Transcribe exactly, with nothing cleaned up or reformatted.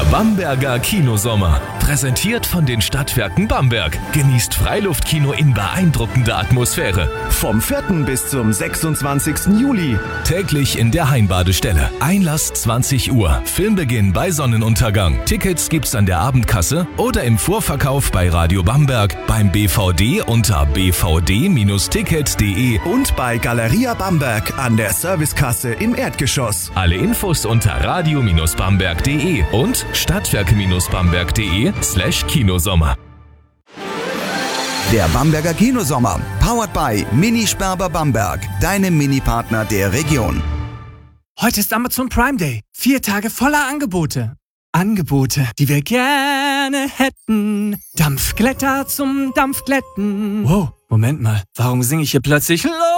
Bamberger Kinosommer. Präsentiert von den Stadtwerken Bamberg. Genießt Freiluftkino in beeindruckender Atmosphäre. Vom vierten bis zum sechsundzwanzigsten Juli. Täglich in der Heimbadestelle. Einlass zwanzig Uhr. Filmbeginn bei Sonnenuntergang. Tickets gibt's an der Abendkasse oder im Vorverkauf bei Radio Bamberg, beim B V D unter b v d ticket punkt d e und bei Galeria Bamberg an der Servicekasse im Erdgeschoss. Alle Infos unter radio bamberg punkt d e und stadtwerke bamberg punkt d e slash Kinosommer. Der Bamberger Kinosommer, powered by Mini Sperber Bamberg, deinem Mini-Partner der Region. Heute ist Amazon Prime Day. Vier Tage voller Angebote. Angebote, die wir gerne hätten. Dampfglätter zum Dampfglätten. Wow, Moment mal, warum singe ich hier plötzlich